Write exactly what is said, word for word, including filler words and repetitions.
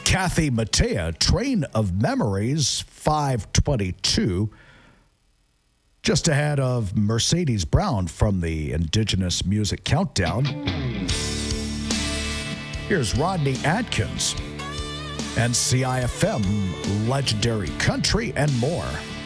Kathy Mattea, Train of Memories, five twenty-two. Just ahead of Mercedes Brown from the Indigenous Music Countdown. Here's Rodney Atkins and C I F M, Legendary Country, and more.